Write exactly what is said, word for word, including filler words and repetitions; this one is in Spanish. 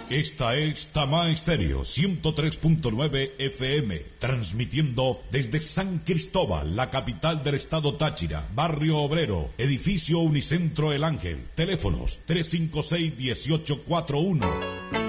Esta es Tama Estéreo ciento tres punto nueve F M, transmitiendo desde San Cristóbal, la capital del estado Táchira, barrio obrero, edificio Unicentro El Ángel. Teléfonos tres cinco seis, uno ocho cuatro uno.